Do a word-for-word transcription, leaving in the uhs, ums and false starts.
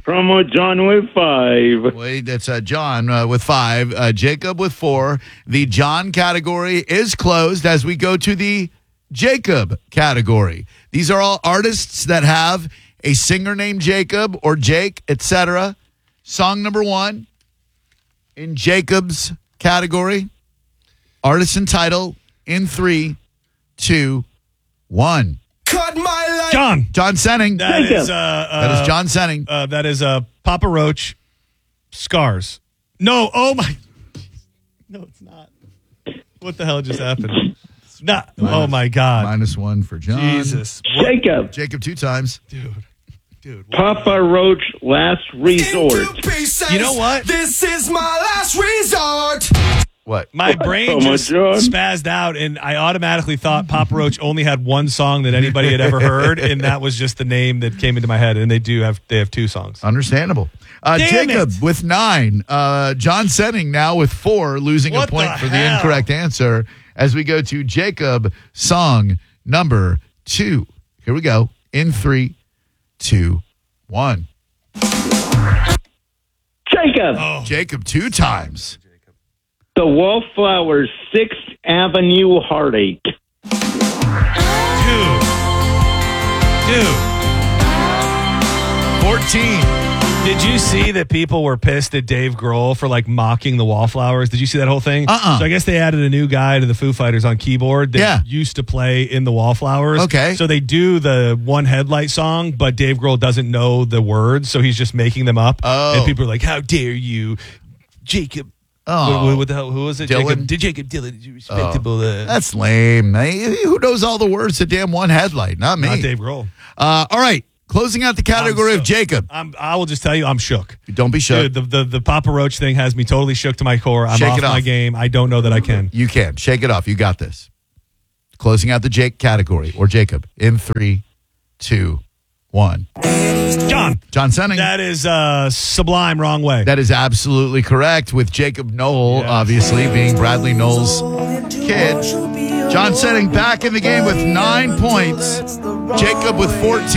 Promo John with five. Wait, that's uh, John uh, with five. Uh, Jacob with four. The John category is closed as we go to the Jacob category. These are all artists that have a singer named Jacob or Jake, et cetera. Song number one in Jacob's category. Artist and title in three, two, one. Cut my life. John. John Senning. That Jacob. is, uh, uh, That is John Senning. Uh, that is uh, Papa Roach. Scars. No. Oh my. No, it's not. What the hell just happened? It's not. Oh my God. Minus one for John. Jesus. Jacob. Jacob two times. Dude. Dude. Papa Roach, Last Resort. You know what? This is my last resort. What? My brain Oh, my just God. spazzed out, and I automatically thought Papa Roach only had one song that anybody had ever heard, and that was just the name that came into my head. And they do have they have two songs. Understandable. Uh, Damn Jacob it. with nine. Uh, John Senning now with four, losing What a point the for the hell? incorrect answer as we go to Jacob, song number two. Here we go. In three, two, one. Jacob. Oh, Jacob two times. The Wallflowers, Sixth Avenue Heartache. dude, dude. fourteen. Did you see that people were pissed at Dave Grohl for like mocking the Wallflowers? Did you see that whole thing? Uh-uh. So I guess they added a new guy to the Foo Fighters on keyboard that Yeah. used to play in the Wallflowers. Okay. So they do the One Headlight song, but Dave Grohl doesn't know the words, so he's just making them up. Oh. And people are like, "How dare you, Jacob?" Oh. What, what the hell? Who was it? Dylan? Jacob, did Jacob Dylan? Is respectable. Uh, That's lame. Hey, who knows all the words to damn One Headlight? Not me. not Dave Grohl. Uh, all right. Closing out the category I'm of so- Jacob. I'm, I will just tell you, I'm shook. Don't be shook. Dude, the, the the Papa Roach thing has me totally shook to my core. I'm Shake off it my off. game. I don't know that I can. You can. Shake it off. You got this. Closing out the Jake category, or Jacob, in three, two, one. John. John Senning. That is uh, sublime wrong way. That is absolutely correct, with Jacob Knoll, Yes. obviously, being Bradley Knoll's kid. John Senning back in the game with nine points. Jacob with fourteen.